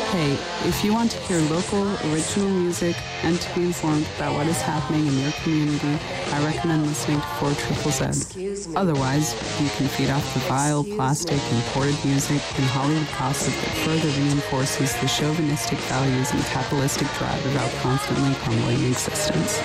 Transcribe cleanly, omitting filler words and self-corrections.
Hey, if you want to hear local, original music and to be informed about what is happening in your community, I recommend listening to 4ZZZ. Otherwise, you can feed off the vile, plastic, imported music and Hollywood gossip that further reinforces the chauvinistic values and capitalistic drive of our constantly crumbling existence.